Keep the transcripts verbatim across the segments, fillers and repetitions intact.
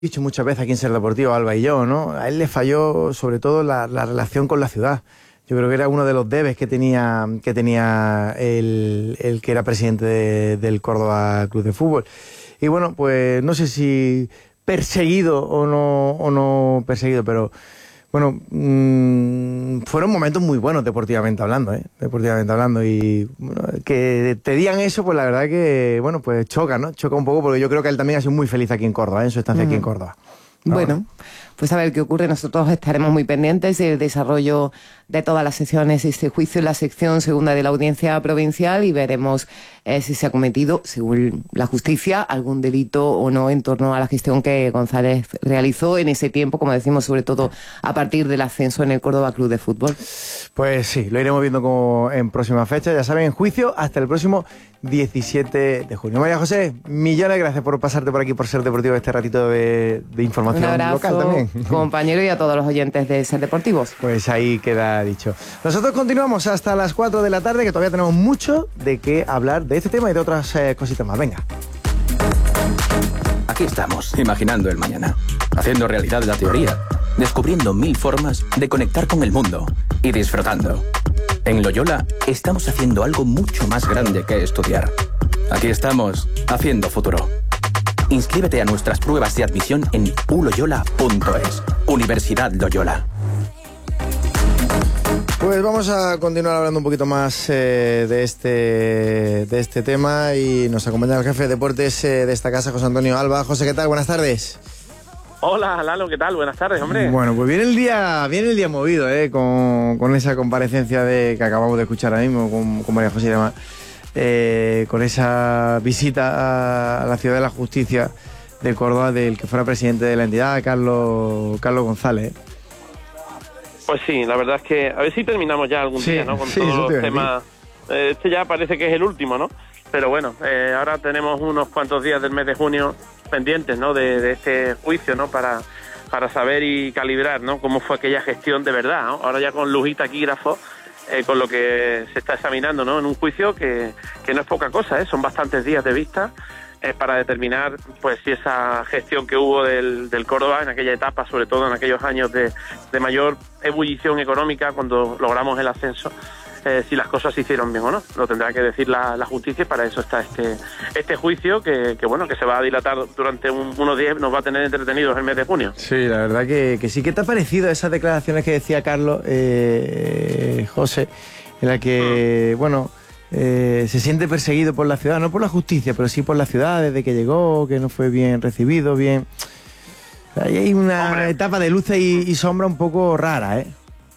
dicho muchas veces aquí en Ser Deportivo, Alba y yo, ¿no? A él le falló sobre todo la, la relación con la ciudad. Yo creo que era uno de los debes que tenía, que tenía el, el que era presidente de, del Córdoba Club de Fútbol. Y bueno, pues no sé si perseguido o no, o no perseguido, pero bueno, mmm, fueron momentos muy buenos deportivamente hablando, ¿eh? Deportivamente hablando. Y bueno, que te digan eso, pues la verdad que, bueno, pues choca, ¿no? Choca un poco porque yo creo que él también ha sido muy feliz aquí en Córdoba, ¿eh? En su estancia mm. aquí en Córdoba. Bueno, bueno, pues a ver qué ocurre. Nosotros estaremos muy pendientes del desarrollo de todas las sesiones de este juicio en la sección segunda de la Audiencia Provincial y veremos eh, si se ha cometido, según la justicia, algún delito o no en torno a la gestión que González realizó en ese tiempo, como decimos, sobre todo a partir del ascenso en el Córdoba Club de Fútbol. Pues sí, lo iremos viendo como en próximas fechas. Ya saben, en juicio hasta el próximo diecisiete de junio. María José, millones de gracias por pasarte por aquí por Ser Deportivo este ratito de, de información Un abrazo, local también. Compañero, y a todos los oyentes de Ser Deportivos. Pues ahí queda dicho. Nosotros continuamos hasta las cuatro de la tarde, que todavía tenemos mucho de qué hablar de este tema y de otras eh, cositas más. Venga. Aquí estamos, imaginando el mañana, haciendo realidad la teoría, descubriendo mil formas de conectar con el mundo y disfrutando. En Loyola estamos haciendo algo mucho más grande que estudiar. Aquí estamos, haciendo futuro. Inscríbete a nuestras pruebas de admisión en u loyola punto es. Universidad Loyola. Pues vamos a continuar hablando un poquito más eh, de este de este tema y nos acompaña el jefe de deportes eh, de esta casa, José Antonio Alba. José, ¿qué tal? Buenas tardes. Hola, Lalo, ¿qué tal? Buenas tardes, hombre. Bueno, pues viene el día, viene el día movido, ¿eh? Con, con esa comparecencia de que acabamos de escuchar ahora mismo con, con María José y demás, eh, con esa visita a, a la Ciudad de la Justicia de Córdoba del que fuera presidente de la entidad, Carlos, Carlos González. Pues sí, la verdad es que a ver si terminamos ya algún sí, día, ¿no? Con sí, todos los temas. Eh, este ya parece que es el último, ¿no? Pero bueno, eh, ahora tenemos unos cuantos días del mes de junio pendientes, ¿no? De, de este juicio, ¿no? Para, para saber y calibrar, ¿no? Cómo fue aquella gestión de verdad, ¿no? Ahora ya con lujita taquígrafo, eh, con lo que se está examinando, ¿no? En un juicio que, que no es poca cosa, ¿eh? Son bastantes días de vista eh, para determinar, pues, si esa gestión que hubo del, del Córdoba en aquella etapa, sobre todo en aquellos años de, de mayor ebullición económica, cuando logramos el ascenso, Eh, si las cosas se hicieron bien o no. Lo tendrá que decir la, la justicia y para eso está este este juicio que, que bueno, que se va a dilatar durante un, unos días, nos va a tener entretenidos el mes de junio. Sí, la verdad que, que sí. ¿Qué te ha parecido esas declaraciones que decía Carlos, eh, José, en la que, mm. bueno, eh, se siente perseguido por la ciudad, no por la justicia, pero sí por la ciudad desde que llegó, que no fue bien recibido, bien... Ahí hay una Hombre. etapa de luces y, y sombra un poco rara, ¿eh?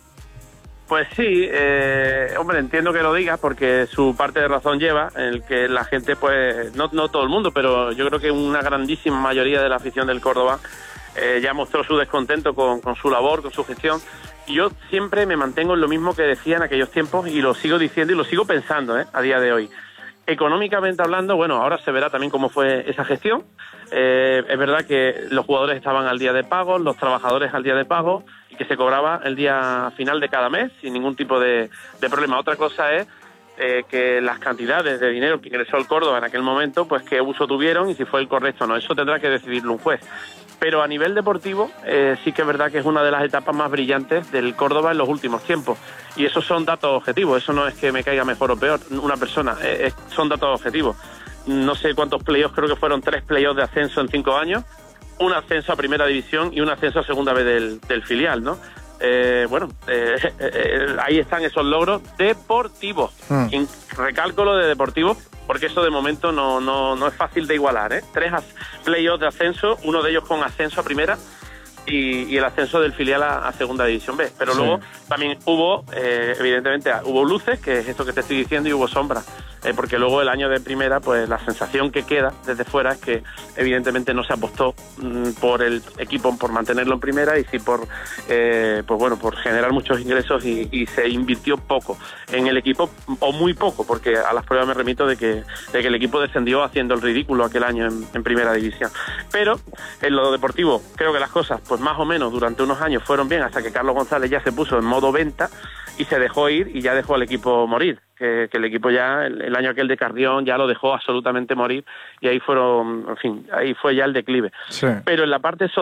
Pues sí, eh, hombre, entiendo que lo digas porque su parte de razón lleva, en el que la gente, pues, no, no todo el mundo, pero yo creo que una grandísima mayoría de la afición del Córdoba eh, ya mostró su descontento con, con su labor, con su gestión. Y yo siempre me mantengo en lo mismo que decía en aquellos tiempos y lo sigo diciendo y lo sigo pensando eh, a día de hoy. Económicamente hablando, bueno, ahora se verá también cómo fue esa gestión. Eh, es verdad que los jugadores estaban al día de pago, los trabajadores al día de pago y que se cobraba el día final de cada mes sin ningún tipo de, de problema. Otra cosa es eh, que las cantidades de dinero que ingresó el Córdoba en aquel momento, pues qué uso tuvieron y si fue el correcto o no. Eso tendrá que decidirlo un juez. Pero a nivel deportivo eh, sí que es verdad que es una de las etapas más brillantes del Córdoba en los últimos tiempos. Y esos son datos objetivos, eso no es que me caiga mejor o peor una persona, eh, son datos objetivos. No sé cuántos playoffs, creo que fueron tres playoffs de ascenso en cinco años, un ascenso a primera división y un ascenso a segunda vez del, del filial, ¿no? Eh, bueno, eh, eh, ahí están esos logros deportivos. Mm. Y recalco lo de deportivos porque eso de momento no, no, no es fácil de igualar, ¿eh? Tres playoffs de ascenso, uno de ellos con ascenso a primera y, y el ascenso del filial a, a segunda división B. Pero sí. Luego también hubo, eh, evidentemente, hubo luces, que es esto que te estoy diciendo, y hubo sombras. Eh, porque luego el año de primera, pues la sensación que queda desde fuera es que evidentemente no se apostó mmm, por el equipo, por mantenerlo en primera y sí por, eh, pues bueno, por generar muchos ingresos y, y se invirtió poco en el equipo, o muy poco, porque a las pruebas me remito de que, de que el equipo descendió haciendo el ridículo aquel año en, en primera división. Pero en lo deportivo creo que las cosas, pues más o menos durante unos años fueron bien hasta que Carlos González ya se puso en modo venta y se dejó ir y ya dejó al equipo morir. Que, que el equipo ya, el, el año aquel de Carrión, ya lo dejó absolutamente morir y ahí fueron, en fin, ahí fue ya el declive. Sí. Pero en la parte social,